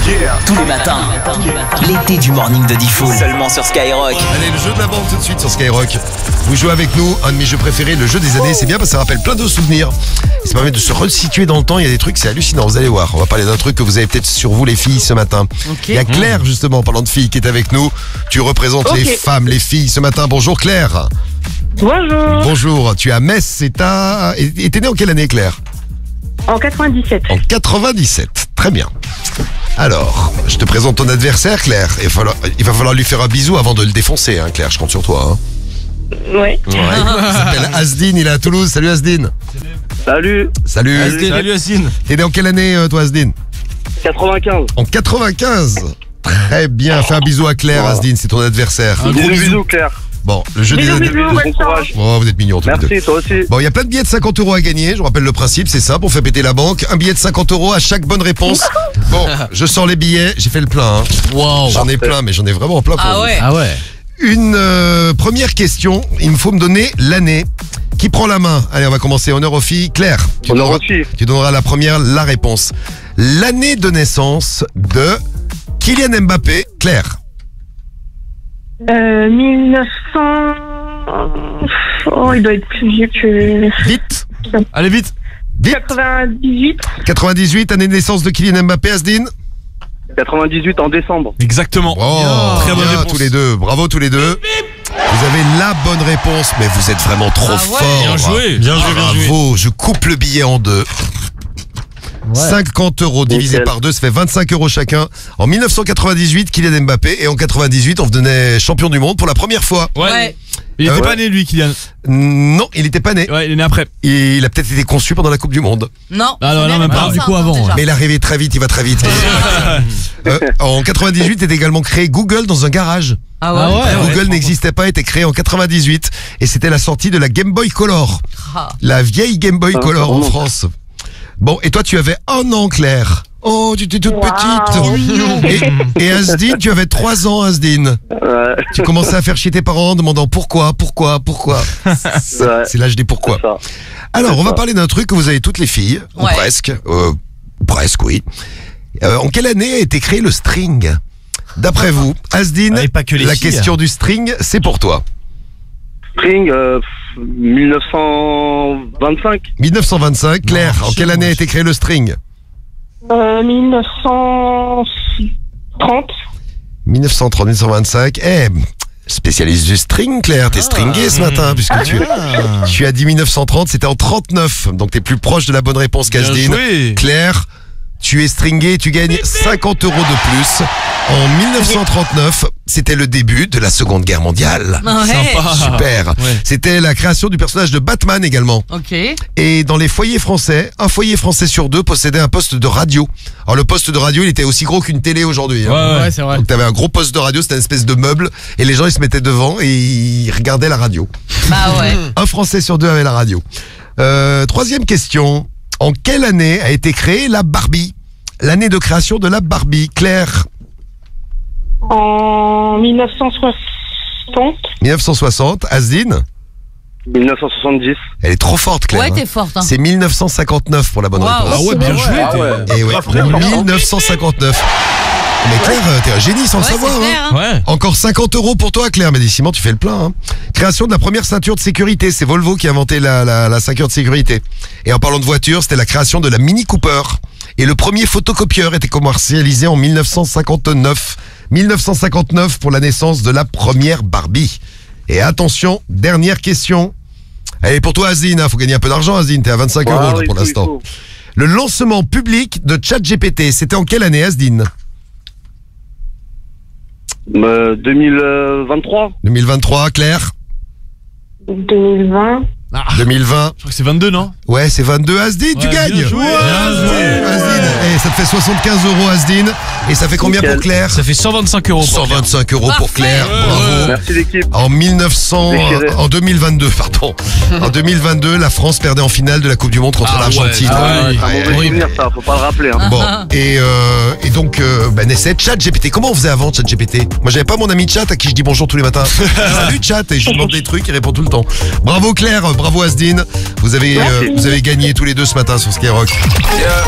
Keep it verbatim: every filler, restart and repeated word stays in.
Tous les matins, l'été du morning de Diffoul. Seulement sur Skyrock. Allez, le jeu de la bande tout de suite sur Skyrock. Vous jouez avec nous, un de mes jeux préférés, le jeu des années. C'est bien parce que ça rappelle plein de souvenirs. Et ça permet de se resituer dans le temps. Il y a des trucs, c'est hallucinant. Vous allez voir. On va parler d'un truc que vous avez peut-être sur vous, les filles, ce matin. Okay. Il y a Claire, justement, parlant de filles, qui est avec nous. Tu représentes okay. les femmes, les filles, ce matin. Bonjour, Claire. Bonjour. Bonjour. Tu es à Metz. C'est ta... Et t'es née en quelle année, Claire? En quatre-vingt-dix-sept. En quatre-vingt-dix-sept. Très bien. Alors, je te présente ton adversaire, Claire. Il va falloir, il va falloir lui faire un bisou avant de le défoncer, hein, Claire. Je compte sur toi. Hein. Oui. Ouais. Il s'appelle Asdine, il est à Toulouse. Salut Asdine. Salut. Salut. Asdine. Salut Asdine. T'es né en quelle année, toi, Asdine? quatre-vingt-quinze. En quatre-vingt-quinze. Très bien. Fais un bisou à Claire, wow. Asdine, c'est ton adversaire. Un gros bisou, bisou, Claire. Bon, le jeu bisous, des... Bisous, bon courage. Oh, vous êtes mignons tous les deux. Merci, toi aussi. Bon, il y a plein de billets de cinquante euros à gagner. Je vous rappelle le principe, c'est ça, pour faire péter la banque. Un billet de cinquante euros à chaque bonne réponse. Bon, je sors les billets. J'ai fait le plein. Hein. Wow. J'en ai plein, mais j'en ai vraiment plein pour ah vous. Ouais. Ah ouais. Une euh, première question. Il me faut me donner l'année. Qui prend la main? Allez, on va commencer. Honneur aux filles. Claire, tu, Honneur donneras, aux filles. tu donneras la première, la réponse. L'année de naissance de Kylian Mbappé. Claire. Euh, mille neuf cents... Oh, il doit être plus vieux que... Vite. Allez, vite. Vite. quatre-vingt-dix-huit. quatre-vingt-dix-huit, année de naissance de Kylian Mbappé, Asdine. quatre-vingt-dix-huit en décembre. Exactement. Oh, très bonne bien, réponse. tous les deux. Bravo tous les deux. Vous avez la bonne réponse, mais vous êtes vraiment trop ah ouais. forts. Bien joué. Bien joué, bien joué. Bravo. Je coupe le billet en deux. Ouais. cinquante euros divisé Nickel. par deux, ça fait vingt-cinq euros chacun. En mille neuf cent quatre-vingt-dix-huit, Kylian Mbappé. Et en quatre-vingt-dix-huit, on devenait champion du monde pour la première fois. Ouais. ouais. Il était euh, pas ouais. né, lui, Kylian. Non, il était pas né. Ouais, il est né après. Et il a peut-être été conçu pendant la Coupe du Monde. Non. Ah non, non, même pas. Du coup, avant. Ouais. Mais il est arrivé très vite, il va très vite. euh, en quatre-vingt-dix-huit, est également créé Google dans un garage. Ah ouais. Ah ouais Google ouais, n'existait pas, était créé en quatre-vingt-dixhuit. Et c'était la sortie de la Game Boy Color. Ah. La vieille Game Boy ah, Color en France. Bon, et toi, tu avais un an, Claire. Oh, tu étais toute wow. petite. Et, et Asdine, tu avais trois ans, Asdine. Ouais. Tu commençais à faire chier tes parents en demandant pourquoi, pourquoi, pourquoi. Ouais. C'est l'âge des pourquoi. Alors, on va parler d'un truc que vous avez toutes les filles, ouais. ou presque. Euh, presque, oui. Euh, en quelle année a été créé le string? D'après vous, Asdine, ouais, pas que les la filles. question du string, c'est pour toi. String, euh, mille neuf cent vingt-cinq. mille neuf cent vingt-cinq, Claire, non, en quelle année a été créé le string? Euh, mille neuf cent trente. mille neuf cent trente, mille neuf cent vingt-cinq. Eh, spécialiste du string, Claire. T'es ah, stringé ce matin, puisque ah, tu, ah. tu as dit mille neuf cent trente, c'était en trente-neuf. Donc t'es plus proche de la bonne réponse qu'Asdine. Claire, tu es stringé, tu gagnes cinquante euros de plus. En mille neuf cent trente-neuf, c'était le début de la Seconde Guerre mondiale. Ouais. Sympa. Super. Ouais. C'était la création du personnage de Batman également. Ok. Et dans les foyers français, un foyer français sur deux possédait un poste de radio. Alors le poste de radio, il était aussi gros qu'une télé aujourd'hui. Hein. Ouais, ouais, c'est vrai. Donc t'avais un gros poste de radio, c'était une espèce de meuble, et les gens ils se mettaient devant et ils regardaient la radio. Bah ouais. Un Français sur deux avait la radio. Euh, troisième question. En quelle année a été créée la Barbie? L'année de création de la Barbie, Claire? En mille neuf cent soixante. mille neuf cent soixante, Asdine? mille neuf cent soixante-dix. Elle est trop forte, Claire. Ouais, t'es forte. Hein. C'est mille neuf cent cinquante-neuf pour la bonne wow. réponse. Ah ouais, bien joué. Ah ouais. Et ouais, mille neuf cent cinquante-neuf. Mais Claire, t'es un génie sans ouais, le savoir. clair, hein. Hein. Ouais. Encore cinquante euros pour toi, Claire. Mais décidément, tu fais le plein. Hein. Création de la première ceinture de sécurité. C'est Volvo qui a inventé la, la, la ceinture de sécurité. Et en parlant de voiture, c'était la création de la Mini Cooper. Et le premier photocopieur était commercialisé en mille neuf cent cinquante-neuf. mille neuf cent cinquante-neuf pour la naissance de la première Barbie. Et attention, dernière question. Allez, pour toi, Asdine, il faut gagner un peu d'argent, Asdine. T'es à vingt-cinq euros là, pour l'instant. Le lancement public de ChatGPT, c'était en quelle année, Asdine? euh, deux mille vingt-trois. deux mille vingt-trois, Claire? deux mille vingt. Ah, deux mille vingt. Je crois que c'est vingt-deux, non? Ouais, c'est vingt-deux. Asdine, ouais, tu gagnes. Bien joué. Ouais, bien joué. Asdine. Et ça te fait soixante-quinze euros, Asdine. Et ça fait combien Nickel. pour Claire? Ça fait cent vingt-cinq euros. cent vingt-cinq euros pour Claire. Ouais, bravo. ouais. Merci l'équipe. En mille neuf cents, en deux mille vingt-deux, pardon. En deux mille vingt-deux, la France perdait en finale de la Coupe du Monde contre ah, l'Argentine. Ouais, ah, ouais, c'est un mauvais souvenir, ça, faut pas le rappeler. Hein. Bon, et, euh, et donc, euh, bah, naissait ChatGPT. Comment on faisait avant ChatGPT? Moi, j'avais pas mon ami Chat à qui je dis bonjour tous les matins. Salut Chat, et je lui demande des trucs, il répond tout le temps. Bravo Claire, bravo Asdine. Vous avez, euh, vous avez gagné tous les deux ce matin sur Skyrock. Yeah.